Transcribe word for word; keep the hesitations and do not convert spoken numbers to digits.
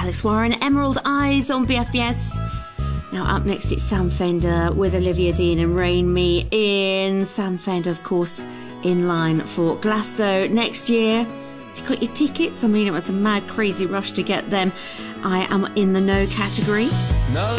Alex Warren, Emerald Eyes on B F B S. Now up next it's Sam Fender with Olivia Dean and Rain Me In. Sam Fender, of course, in line for Glasgow next year. If you got your tickets, I mean, it was a mad, crazy rush to get them. I am in the no category. No